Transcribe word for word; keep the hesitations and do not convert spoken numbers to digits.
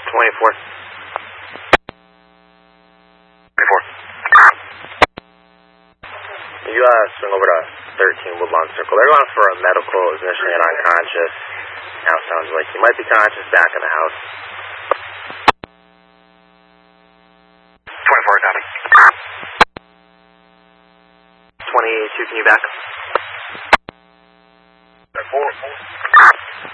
twenty-four. twenty-four. You uh, swing over to thirteen Woodlawn Circle. They're going for a medical, initially and unconscious. Now sounds like he might be conscious, back in the house. twenty-four, copy. twenty-two, can you back?